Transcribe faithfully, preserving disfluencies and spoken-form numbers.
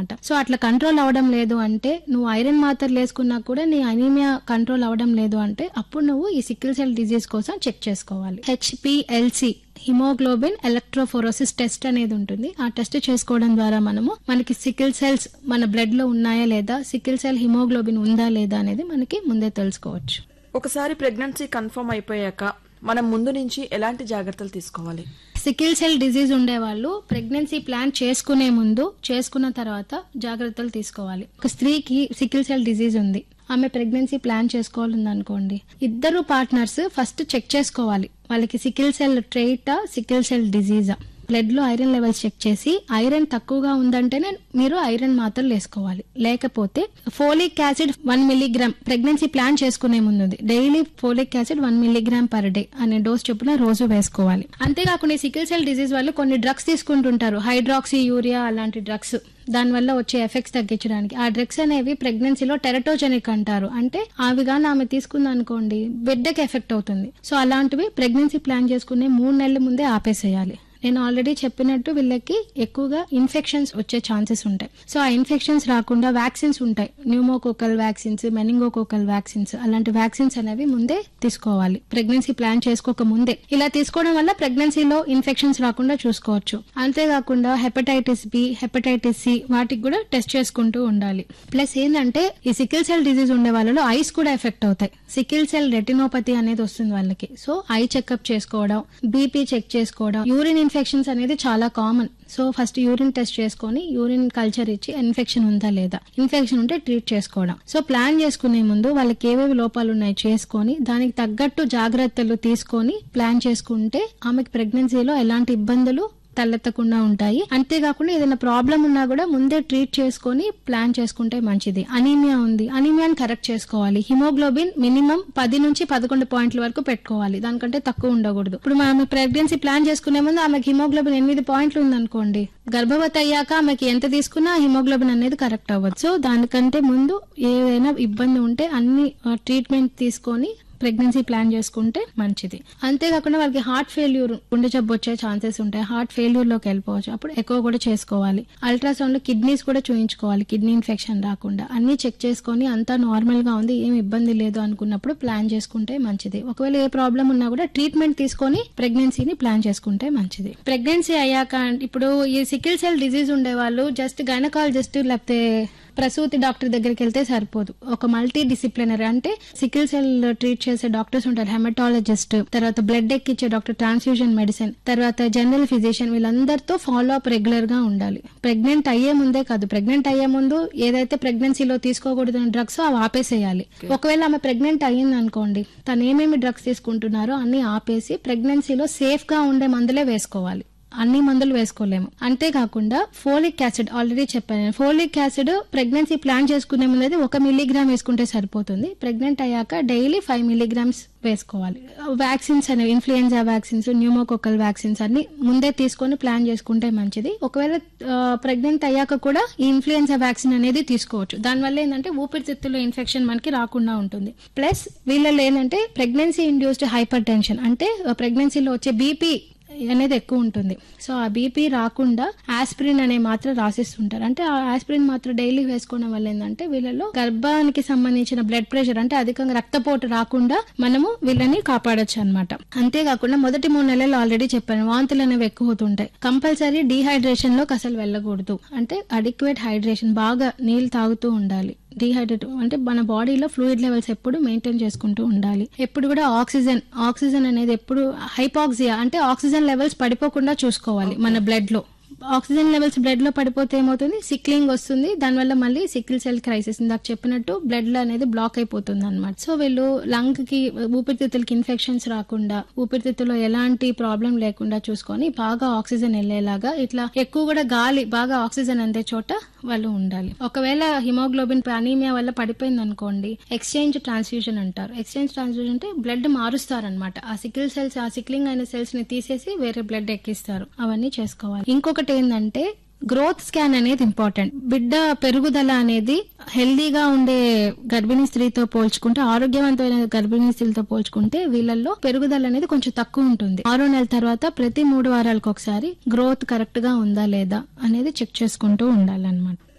అనమాట. సో అట్లా కంట్రోల్ అవడం లేదు అంటే, నువ్వు ఐరన్ మాత్రలు వేసుకున్నా కూడా నీ అనీమియా కంట్రోల్ అవడం లేదు అంటే, అప్పుడు నువ్వు ఈ సికిల్ సెల్ డిజీజ్ కోసం చెక్ చేసుకోవాలి. హెచ్పిఎల్సి హిమోగ్లోబిన్ ఎలక్ట్రోఫోరోసిస్ టెస్ట్ అనేది ఉంటుంది. ఆ టెస్ట్ చేసుకోవడం ద్వారా మనము మనకి సికిల్ సెల్స్ మన బ్లడ్ లో ఉన్నాయా లేదా, సికిల్ సెల్ హిమోగ్లోబిన్ ఉందా లేదా అనేది మనకి ముందే తెలుసుకోవచ్చు. ఒకసారి ప్రెగ్నెన్సీ కన్ఫర్మ్ అయిపోయాక మనం ముందు నుంచి ఎలాంటి జాగ్రత్తలు తీసుకోవాలి? సికిల్ సెల్ డిజీజ్ ఉండే వాళ్ళు ప్రెగ్నెన్సీ ప్లాన్ చేసుకునే ముందు, చేసుకున్న తర్వాత జాగ్రత్తలు తీసుకోవాలి. ఒక స్త్రీకి సికిల్ సెల్ డిజీజ్ ఉంది, ఆమె ప్రెగ్నెన్సీ ప్లాన్ చేసుకోవాలని అనుకోండి, ఇద్దరు పార్ట్నర్స్ ఫస్ట్ చెక్ చేసుకోవాలి వాళ్ళకి sickle cell ట్రైటా, sickle cell డిజీజా. Blood లో ఐరన్ లెవెల్స్ చెక్ చేసి ఐరన్ తక్కువగా ఉందంటేనే మీరు ఐరన్ మాత్రలు వేసుకోవాలి. లేకపోతే folic acid one milligram pregnancy plan చేసుకునే ముందు daily folic acid one milligram per day అనే డోస్ చొప్పున రోజు వేసుకోవాలి. అంతేకాకుండా సికిల్ సెల్ డిజీజ్ వాళ్ళు కొన్ని డ్రగ్స్ తీసుకుంటుంటారు, హైడ్రాక్సీ యూరియా అలాంటి డ్రగ్స్, దానివల్ల వచ్చే ఎఫెక్ట్స్ తగ్గించడానికి. ఆ డ్రగ్స్ అనేవి ప్రెగ్నెన్సీలో టెరటోజెనిక్ అంటారు. అంటే అవి గాని ఆమె తీసుకుంది అనుకోండి బిడ్డకి ఎఫెక్ట్ అవుతుంది. సో అలాంటివి ప్రెగ్నెన్సీ ప్లాన్ చేసుకునే మూడు నెలల ముందే ఆపేసేయాలి. నేను ఆల్రెడీ చెప్పినట్టు వీళ్ళకి ఎక్కువగా ఇన్ఫెక్షన్స్ వచ్చే ఛాన్సెస్ ఉంటాయి. సో ఆ ఇన్ఫెక్షన్స్ రాకుండా వ్యాక్సిన్స్ ఉంటాయి, న్యూమోకోకల్ వ్యాక్సిన్స్, మెనింగోకోకల్ వ్యాక్సిన్స్, అలాంటి వ్యాక్సిన్స్ అనేవి ముందే తీసుకోవాలి ప్రెగ్నెన్సీ ప్లాన్ చేసుకోక ముందే. ఇలా తీసుకోవడం వల్ల ప్రెగ్నెన్సీలో ఇన్ఫెక్షన్స్ రాకుండా చూసుకోవచ్చు. అంతేకాకుండా హెపటైటిస్ బి, హెపటైటిస్ సి వాటికి కూడా టెస్ట్ చేసుకుంటూ ఉండాలి. ప్లస్ ఏంటంటే ఈ సికిల్ సెల్ డిజీజ్ ఉండే వాళ్ళలో ఐస్ కూడా ఎఫెక్ట్ అవుతాయి. సికిల్ సెల్ రెటినోపతి అనేది వస్తుంది వాళ్ళకి. సో ఐ చెకప్ చేసుకోవడం, బీపీ చెక్ చేసుకోవడం, యూరిన్ ఇన్ఫెక్షన్స్ అనేది చాలా common. So first urine test చేసుకుని యూరిన్ కల్చర్ ఇచ్చి ఇన్ఫెక్షన్ ఉందా లేదా, ఇన్ఫెక్షన్ ఉంటే ట్రీట్ చేసుకోవడం. సో ప్లాన్ చేసుకునే ముందు వాళ్ళకి ఏవేవి లోపాలు ఉన్నాయి చేసుకొని దానికి తగ్గట్టు జాగ్రత్తలు తీసుకొని ప్లాన్ చేసుకుంటే ఆమెకి ప్రెగ్నెన్సీలో ఎలాంటి ఇబ్బందులు తలెత్తకుండా ఉంటాయి. అంతేకాకుండా ఏదైనా ప్రాబ్లం ఉన్నా కూడా ముందే ట్రీట్ చేసుకుని ప్లాన్ చేసుకుంటే మంచిది. అనీమియా ఉంది, అనీమియాని కరెక్ట్ చేసుకోవాలి. హిమోగ్లోబిన్ మినిమం పది నుంచి పదకొండు పాయింట్ల వరకు పెట్టుకోవాలి, దానికంటే తక్కువ ఉండకూడదు. ఇప్పుడు మనం ప్రెగ్నెన్సీ ప్లాన్ చేసుకునే ముందు ఆమెకి హిమోగ్లోబిన్ ఎనిమిది పాయింట్లు ఉందనుకోండి, గర్భవతి అయ్యాక ఆమెకి ఎంత తీసుకున్నా హిమోగ్లోబిన్ అనేది కరెక్ట్ అవ్వదు. సో దానికంటే ముందు ఏదైనా ఇబ్బంది ఉంటే అన్ని ట్రీట్మెంట్ తీసుకొని ప్రెగ్నెన్సీ ప్లాన్ చేసుకుంటే మంచిది. అంతేకాకుండా వాళ్ళకి హార్ట్ ఫెయిల్యూర్, గుండె జబ్బు వచ్చే ఛాన్సెస్ ఉంటాయి, హార్ట్ ఫెయిల్యూర్ లోకి వెళ్ళిపోవచ్చు. అప్పుడు ఎక్కువ కూడా చేసుకోవాలి. అల్ట్రాసౌండ్ లో కిడ్నీస్ కూడా చూయించుకోవాలి, కిడ్నీ ఇన్ఫెక్షన్ రాకుండా. అన్ని చెక్ చేసుకుని అంతా నార్మల్ గా ఉంది, ఏం ఇబ్బంది లేదు అనుకున్నప్పుడు ప్లాన్ చేసుకుంటే మంచిది. ఒకవేళ ఏ ప్రాబ్లం ఉన్నా కూడా ట్రీట్మెంట్ తీసుకొని ప్రెగ్నెన్సీని ప్లాన్ చేసుకుంటే మంచిది. ప్రెగ్నెన్సీ అయ్యాక ఇప్పుడు ఈ సికిల్ సెల్ డిజీజ్ ఉండే వాళ్ళు జస్ట్ గైనకాలజిస్ట్ లేకపోతే ప్రసూతి డాక్టర్ దగ్గరికి వెళ్తే సరిపోదు. ఒక మల్టీ డిసిప్లినరీ అంటే సికిల్ సెల్ ట్రీట్ చేసే డాక్టర్స్ ఉంటారు, హెమటాలజిస్ట్, తర్వాత బ్లడ్ ఎక్కిచ్చే డాక్టర్, ట్రాన్స్ఫ్యూజన్ మెడిసిన్, తర్వాత జనరల్ ఫిజిషియన్, వీళ్ళందరితో ఫాలో అప్ రెగ్యులర్ గా ఉండాలి. ప్రెగ్నెంట్ అయ్యే ముందే కాదు, ప్రెగ్నెంట్ అయ్యే ముందు ఏదైతే ప్రెగ్నెన్సీలో తీసుకోకూడదు డ్రగ్స్ అవి ఆపేసేయాలి. ఒకవేళ ఆమె ప్రెగ్నెంట్ అయ్యింది అనుకోండి, తను ఏమేమి డ్రగ్స్ తీసుకుంటున్నారో అన్ని ఆపేసి ప్రెగ్నెన్సీలో సేఫ్ గా ఉండే మందులే వేసుకోవాలి. అన్ని మందులు వేసుకోలేము. అంతేకాకుండా ఫోలిక్ యాసిడ్ ఆల్రెడీ చెప్పాను, ఫోలిక్ యాసిడ్ ప్రెగ్నెన్సీ ప్లాన్ చేసుకునే ముందు ఒక మిల్లీగ్రామ్ వేసుకుంటే సరిపోతుంది. ప్రెగ్నెంట్ అయ్యాక డైలీ ఫైవ్ మిల్లీగ్రామ్స్ వేసుకోవాలి. వ్యాక్సిన్స్ అనేవి ఇన్ఫ్లుయెన్జా వ్యాక్సిన్స్, న్యూమోకోకల్ వ్యాక్సిన్స్ అన్ని ముందే తీసుకొని ప్లాన్ చేసుకుంటే మంచిది. ఒకవేళ ప్రెగ్నెంట్ అయ్యాక కూడా ఈ ఇన్ఫ్లుయెన్జా వ్యాక్సిన్ అనేది తీసుకోవచ్చు. దానివల్ల ఏంటంటే ఊపిరితిత్తులో ఇన్ఫెక్షన్ మనకి రాకుండా ఉంటుంది. ప్లస్ వీళ్ళలో ఏంటంటే ప్రెగ్నెన్సీ ఇండ్యూస్డ్ హైపర్ టెన్షన్ అంటే ప్రెగ్నెన్సీలో వచ్చే బీపీ అనేది ఎక్కువ ఉంటుంది. సో ఆ బీపీ రాకుండా ఆస్పిరిన్ అనే మాత్ర రాసిస్తుంటారు. అంటే ఆ ఆస్పిరిన్ మాత్ర డైలీ వేసుకోవడం వల్ల ఏంటంటే వీళ్ళలో గర్భానికి సంబంధించిన బ్లడ్ ప్రెషర్ అంటే అధికంగా రక్తపోటు రాకుండా మనము వీళ్ళని కాపాడొచ్చు అనమాట. అంతేకాకుండా మొదటి మూడు నెలలు ఆల్రెడీ చెప్పాను, వాంతులు అనేవి ఎక్కువ అవుతుంటాయి. కంపల్సరీ డీహైడ్రేషన్ లోకి అసలు వెళ్ళకూడదు. అంటే అడిక్వేట్ హైడ్రేషన్, బాగా నీళ్ళు తాగుతూ ఉండాలి. డీహైడ్రేట్ అంటే మన బాడీలో ఫ్లూయిడ్ లెవెల్స్ ఎప్పుడు మెయింటైన్ చేసుకుంటూ ఉండాలి. ఎప్పుడు కూడా ఆక్సిజన్ ఆక్సిజన్ అనేది ఎప్పుడు హైపాక్సియా అంటే ఆక్సిజన్ లెవెల్స్ పడిపోకుండా చూసుకోవాలి. మన బ్లడ్ లో ఆక్సిజన్ లెవెల్స్ బ్లడ్ లో పడిపోతే ఏమవుతుంది, సిక్లింగ్ వస్తుంది. దానివల్ల మళ్ళీ సికిల్ సెల్ క్రైసిస్, ఇందాక చెప్పినట్టు బ్లడ్ లో అనేది బ్లాక్ అయిపోతుంది అనమాట. సో వీళ్ళు లంగ్ కి, ఊపిరితిత్తులకి ఇన్ఫెక్షన్స్ రాకుండా, ఊపిరితిత్తులో ఎలాంటి ప్రాబ్లం లేకుండా చూసుకొని బాగా ఆక్సిజన్ వెళ్లేలాగా, ఇట్లా ఎక్కువ కూడా గాలి బాగా ఆక్సిజన్ అందే చోట వాళ్ళు ఉండాలి. ఒకవేళ హిమోగ్లోబిన్ అనీమియా వల్ల పడిపోయింది అనుకోండి, ఎక్స్చేంజ్ ట్రాన్స్ఫ్యూజన్ అంటారు. ఎక్స్చేంజ్ ట్రాన్స్ఫ్యూజన్ అంటే బ్లడ్ మారుస్తారనమాట. ఆ సికిల్ సెల్స్, ఆ సిక్లింగ్ అయిన సెల్స్ ని తీసేసి వేరే బ్లడ్ ఎక్కిస్తారు. అవన్నీ చేసుకోవాలి. ఇంకొకటి ఏంటంటే గ్రోత్ స్కాన్ అనేది ఇంపార్టెంట్. బిడ్డ పెరుగుదల అనేది హెల్దీగా ఉండే గర్భిణీ స్త్రీతో పోల్చుకుంటే, ఆరోగ్యవంతమైన గర్భిణీ స్త్రీలతో పోల్చుకుంటే వీళ్ళల్లో పెరుగుదల అనేది కొంచెం తక్కువ ఉంటుంది. ఆరో నెల తర్వాత ప్రతి మూడు వారాలకు ఒకసారి గ్రోత్ కరెక్ట్ గా ఉందా లేదా అనేది చెక్ చేసుకుంటూ ఉండాలన్నమాట.